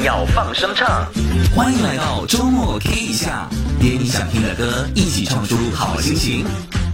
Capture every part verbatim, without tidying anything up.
要放声唱。 欢迎来到周末 K 一下，点你想听的歌，一起唱出好心情。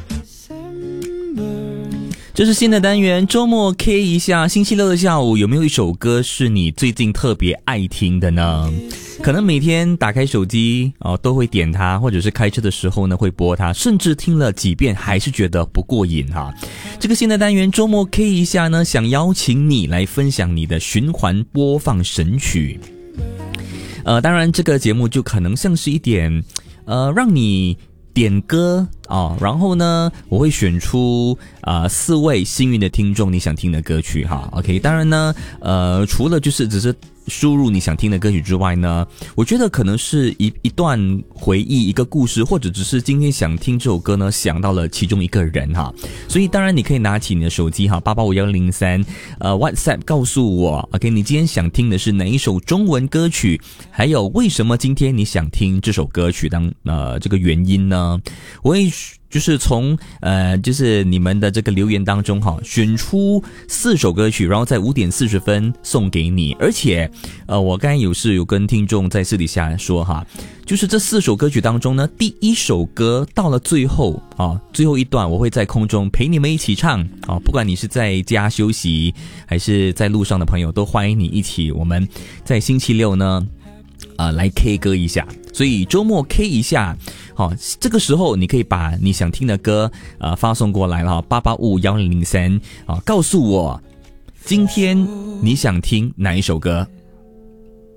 这是新的单元，周末 K 一下。星期六的下午，有没有一首歌是你最近特别爱听的呢？可能每天打开手机哦，都会点它，或者是开车的时候呢会播它，甚至听了几遍还是觉得不过瘾哈。这个新的单元周末 K 一下呢，想邀请你来分享你的循环播放神曲。呃，当然这个节目就可能像是一点呃，让你点歌哦，然后呢，我会选出啊、呃、四位幸运的听众你想听的歌曲哈。OK， 当然呢，呃，除了就是只是输入你想听的歌曲之外呢，我觉得可能是一一段回忆、一个故事，或者只是今天想听这首歌呢，想到了其中一个人哈。所以当然你可以拿起你的手机哈，八八五幺零三，呃 ，WhatsApp 告诉我 ，OK， 你今天想听的是哪一首中文歌曲，还有为什么今天你想听这首歌曲当呃这个原因呢？我会就是从呃就是你们的这个留言当中哈，选出四首歌曲，然后在五点四十分送给你。而且呃我刚才有事有跟听众在私底下说哈，就是这四首歌曲当中呢，第一首歌到了最后啊，最后一段我会在空中陪你们一起唱啊，不管你是在家休息还是在路上的朋友，都欢迎你一起，我们在星期六呢呃来 K 歌一下。所以周末 K 一下，好，这个时候你可以把你想听的歌呃发送过来了，八八五幺零零三啊，告诉我今天你想听哪一首歌。